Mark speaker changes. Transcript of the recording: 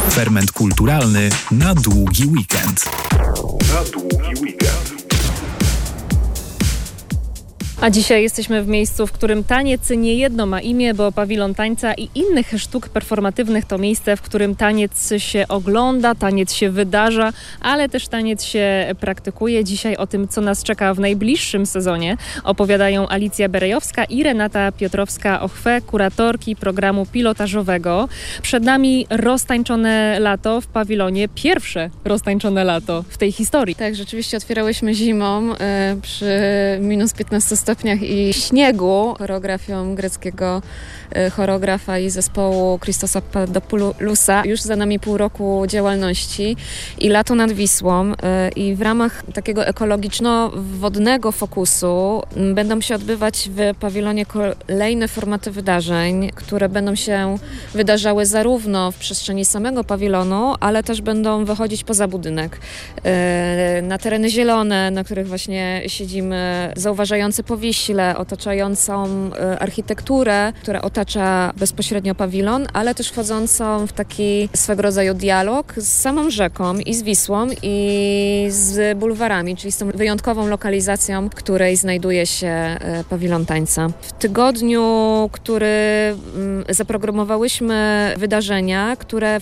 Speaker 1: Ferment kulturalny na długi weekend.
Speaker 2: A dzisiaj jesteśmy w miejscu, w którym taniec niejedno ma imię, bo pawilon tańca i innych sztuk performatywnych to miejsce, w którym taniec się ogląda, taniec się wydarza, ale też taniec się praktykuje. Dzisiaj o tym, co nas czeka w najbliższym sezonie, opowiadają Alicja Berejowska i Renata Piotrowska-Ochwę, kuratorki programu pilotażowego. Przed nami roztańczone lato w pawilonie, pierwsze roztańczone lato w tej historii.
Speaker 3: Tak, rzeczywiście otwierałyśmy zimą przy minus 15 stopniach i śniegu choreografią greckiego choreografa i zespołu Christosa Papadopoulousa. Już za nami pół roku działalności i lato nad Wisłą i w ramach takiego ekologiczno-wodnego fokusu będą się odbywać w pawilonie kolejne formaty wydarzeń, które będą się wydarzały zarówno w przestrzeni samego pawilonu, ale też będą wychodzić poza budynek. Na tereny zielone, na których właśnie siedzimy, zauważające Powiśle, otaczającą architekturę, która otacza bezpośrednio pawilon, ale też wchodzącą w taki swego rodzaju dialog z samą rzeką i z Wisłą i z bulwarami, czyli z tą wyjątkową lokalizacją, w której znajduje się pawilon tańca. W tygodniu, który zaprogramowałyśmy wydarzenia, które